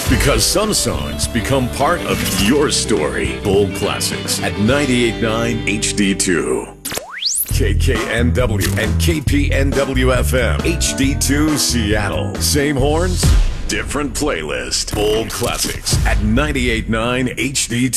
Because some songs become part of your story. Bold Classics at 98.9 HD2. KKNW and KPNW FM, HD2 Seattle. Same horns, different playlist. Bold Classics at 98.9 HD2.